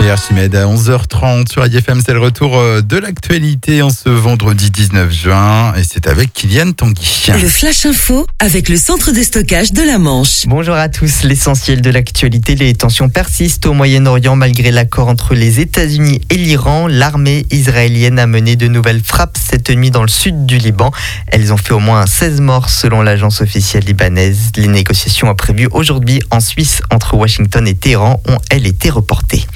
et Archimède à 11h30 sur IFM. C'est le retour de l'actualité en ce vendredi 19 juin et c'est avec Kylian Tanguy. Le Flash Info avec le centre de stockage de la Manche. Bonjour à tous, l'essentiel de l'actualité, les tensions persistent au Moyen-Orient malgré l'accord entre les États-Unis et l'Iran. L'armée israélienne a mené de nouvelles frappes cette nuit dans le sud du Liban. Elles ont fait au moins 16 morts selon l'agence officielle libanaise. Les négociations prévues aujourd'hui en Suisse entre Washington et Téhéran ont, elles, été reportées.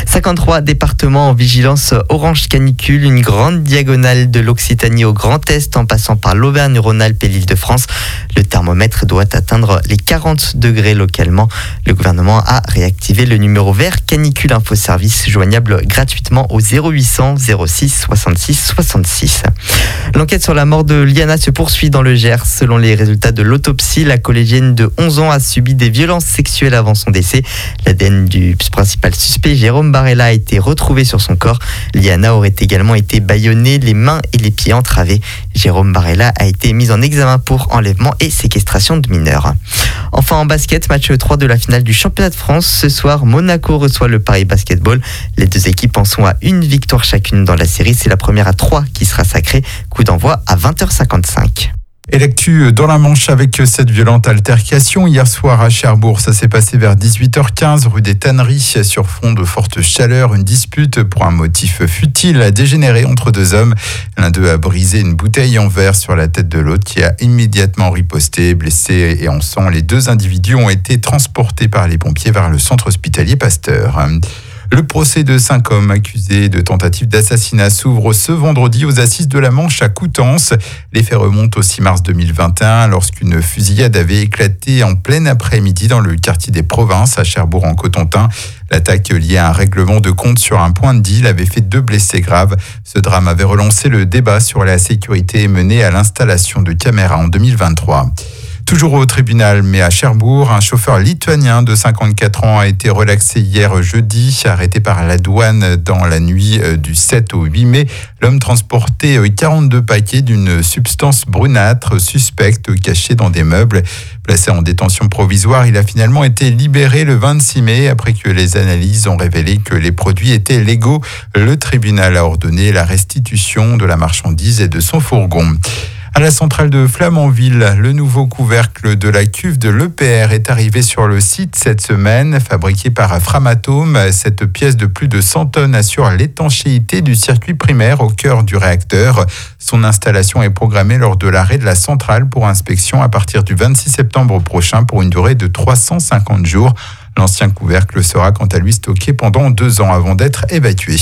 53 départements en vigilance orange canicule, une grande diagonale de l'Occitanie au Grand Est en passant par l'Auvergne-Rhône-Alpes et l'Île-de-France. Le thermomètre doit atteindre les 40 degrés localement. Le gouvernement a réactivé le numéro vert Canicule Info Service, joignable gratuitement au 0800 06 66 66. L'enquête sur la mort de Liana se poursuit dans le Gers. Selon les résultats de l'autopsie, la collégienne de 11 ans a subi des violences sexuelles avant son décès. L'ADN du principal suspect, Jérôme Barella, a été retrouvé sur son corps. Liana aurait également été bâillonnée, les mains et les pieds entravés. Jérôme Barella a été mis en examen pour enlèvement et séquestration de mineurs. Enfin en basket, match 3 de la finale du championnat de France. Ce soir, Monaco reçoit le Paris Basketball. Les deux équipes en sont à une victoire chacune dans la série. C'est la première à 3 qui sera sacrée. Coup d'envoi à 20h55. Et l'actu dans la Manche avec cette violente altercation hier soir à Cherbourg. Ça s'est passé vers 18h15 rue des Tanneries sur fond de forte chaleur. Une dispute pour un motif futile a dégénéré entre deux hommes. L'un d'eux a brisé une bouteille en verre sur la tête de l'autre qui a immédiatement riposté. Blessés et en sang, les deux individus ont été transportés par les pompiers vers le centre hospitalier Pasteur. Le procès de 5 hommes accusés de tentative d'assassinat s'ouvre ce vendredi aux assises de la Manche à Coutances. Les faits remontent au 6 mars 2021 lorsqu'une fusillade avait éclaté en plein après-midi dans le quartier des Provinces à Cherbourg-en-Cotentin. L'attaque liée à un règlement de compte sur un point de deal avait fait 2 blessés graves. Ce drame avait relancé le débat sur la sécurité et mené à l'installation de caméras en 2023. Toujours au tribunal, mais à Cherbourg, un chauffeur lituanien de 54 ans a été relaxé hier jeudi, arrêté par la douane dans la nuit du 7 au 8 mai. L'homme transportait 42 paquets d'une substance brunâtre suspecte cachée dans des meubles. Placé en détention provisoire, il a finalement été libéré le 26 mai après que les analyses ont révélé que les produits étaient légaux. Le tribunal a ordonné la restitution de la marchandise et de son fourgon. À la centrale de Flamanville, le nouveau couvercle de la cuve de l'EPR est arrivé sur le site cette semaine. Fabriqué par Framatome, cette pièce de plus de 100 tonnes assure l'étanchéité du circuit primaire au cœur du réacteur. Son installation est programmée lors de l'arrêt de la centrale pour inspection à partir du 26 septembre prochain pour une durée de 350 jours. L'ancien couvercle sera quant à lui stocké pendant 2 ans avant d'être évacué.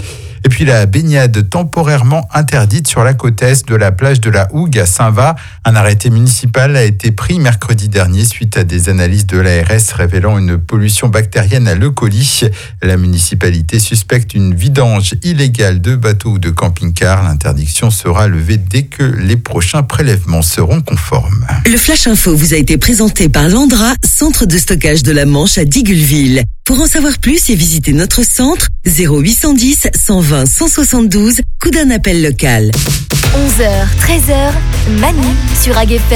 Et puis la baignade temporairement interdite sur la côte est de la plage de la Hougue à Saint-Va. Un arrêté municipal a été pris mercredi dernier suite à des analyses de l'ARS révélant une pollution bactérienne à l'E. coli. La municipalité suspecte une vidange illégale de bateaux ou de camping-cars. L'interdiction sera levée dès que les prochains prélèvements seront conformes. Le Flash Info vous a été présenté par Landra, centre de stockage de la Manche à Digueulville. Pour en savoir plus et visiter notre centre, 0810 120 172, coup d'un appel local. 11h, 13h, Manu sur AGFM.